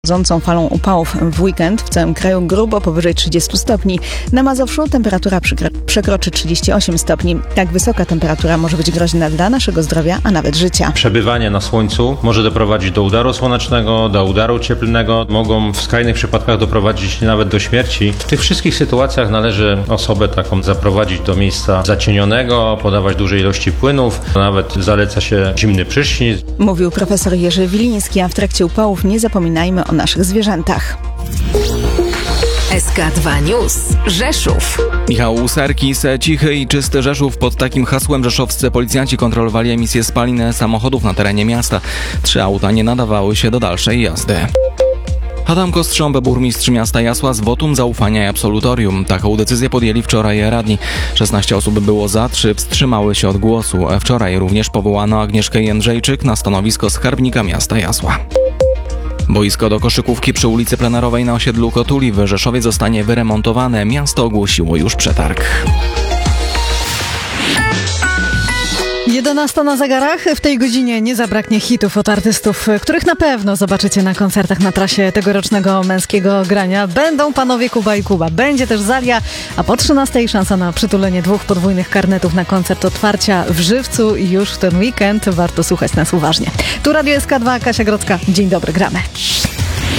Nadchodzącą falą upałów w weekend w całym kraju grubo powyżej 30 stopni. Na Mazowszu temperatura przekroczy 38 stopni. Tak wysoka temperatura może być groźna dla naszego zdrowia, a nawet życia. Przebywanie na słońcu może doprowadzić do udaru słonecznego, do udaru cieplnego. Mogą w skrajnych przypadkach doprowadzić nawet do śmierci. W tych wszystkich sytuacjach należy osobę taką zaprowadzić do miejsca zacienionego, podawać duże ilości płynów. Nawet zaleca się zimny prysznic. Mówił profesor Jerzy Wiliński, a w trakcie upałów nie zapominajmy o naszych zwierzętach. SK2 News. Rzeszów. Michał Serkis. Cichy i czysty Rzeszów. Pod takim hasłem rzeszowscy policjanci kontrolowali emisję spalin samochodów na terenie miasta. 3 auta nie nadawały się do dalszej jazdy. Adam Kostrząb, burmistrz miasta Jasła, z wotum zaufania i absolutorium. Taką decyzję podjęli wczoraj radni. 16 osób było za, 3 wstrzymały się od głosu. Wczoraj również powołano Agnieszkę Jędrzejczyk na stanowisko skarbnika miasta Jasła. Boisko do koszykówki przy ulicy Plenerowej na osiedlu Kotuli w Rzeszowie zostanie wyremontowane. Miasto ogłosiło już przetarg. 11 na zegarach. W tej godzinie nie zabraknie hitów od artystów, których na pewno zobaczycie na koncertach na trasie tegorocznego męskiego grania. Będą panowie Kuba i Kuba. Będzie też Zalia, a po 13 szansa na przytulenie 2 podwójnych karnetów na koncert otwarcia w Żywcu już w ten weekend. Warto słuchać nas uważnie. Tu Radio SK2, Kasia Grodzka. Dzień dobry, gramy.